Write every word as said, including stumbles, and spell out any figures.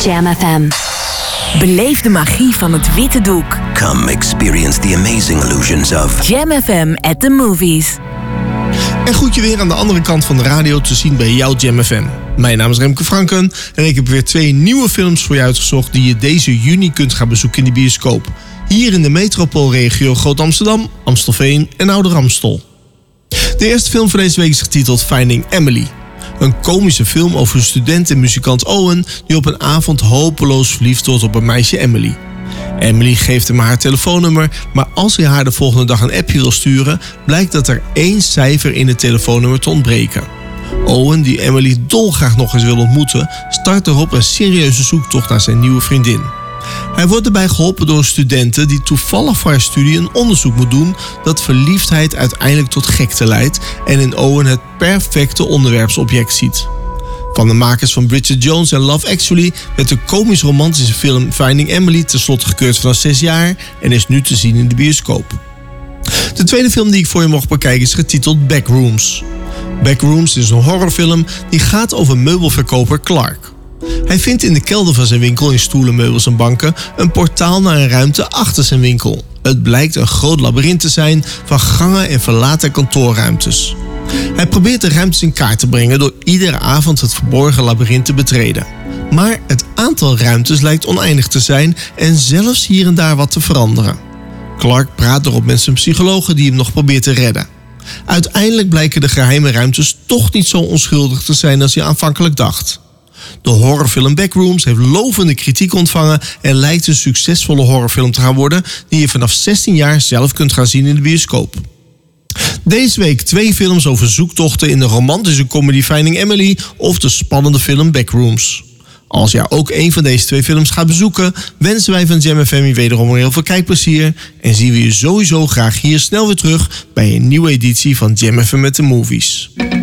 Jam F M. Beleef de magie van het witte doek. Come experience the amazing illusions of Jam F M at the movies. En goed je weer aan de andere kant van de radio te zien bij jouw Jam F M. Mijn naam is Remke Franken en ik heb weer twee nieuwe films voor je uitgezocht die je deze juni kunt gaan bezoeken in de bioscoop. Hier in de metropoolregio Groot-Amsterdam, Amstelveen en Ouder-Amstel. De eerste film van deze week is getiteld Finding Emily. Een komische film over een student en muzikant Owen die op een avond hopeloos verliefd wordt op een meisje Emily. Emily geeft hem haar telefoonnummer, maar als hij haar de volgende dag een appje wil sturen, blijkt dat er één cijfer in het telefoonnummer te ontbreken. Owen, die Emily dolgraag nog eens wil ontmoeten, start erop een serieuze zoektocht naar zijn nieuwe vriendin. Hij wordt erbij geholpen door studenten die toevallig voor haar studie een onderzoek moet doen dat verliefdheid uiteindelijk tot gekte leidt en in Owen het perfecte onderwerpsobject ziet. Van de makers van Bridget Jones en Love Actually werd de komisch-romantische film Finding Emily tenslotte gekeurd vanaf zes jaar en is nu te zien in de bioscoop. De tweede film die ik voor je mocht bekijken is getiteld Backrooms. Backrooms is een horrorfilm die gaat over meubelverkoper Clark. Hij vindt in de kelder van zijn winkel in stoelen, meubels en banken een portaal naar een ruimte achter zijn winkel. Het blijkt een groot labyrint te zijn van gangen en verlaten kantoorruimtes. Hij probeert de ruimtes in kaart te brengen door iedere avond het verborgen labyrint te betreden. Maar het aantal ruimtes lijkt oneindig te zijn en zelfs hier en daar wat te veranderen. Clark praat erop met zijn psychologe die hem nog probeert te redden. Uiteindelijk blijken de geheime ruimtes toch niet zo onschuldig te zijn als hij aanvankelijk dacht. De horrorfilm Backrooms heeft lovende kritiek ontvangen en lijkt een succesvolle horrorfilm te gaan worden die je vanaf zestien jaar zelf kunt gaan zien in de bioscoop. Deze week twee films over zoektochten in de romantische comedy Finding Emily of de spannende film Backrooms. Als jij ook een van deze twee films gaat bezoeken, wensen wij van Jam F M je wederom heel veel kijkplezier en zien we je sowieso graag hier snel weer terug bij een nieuwe editie van Jam F M at the Movies.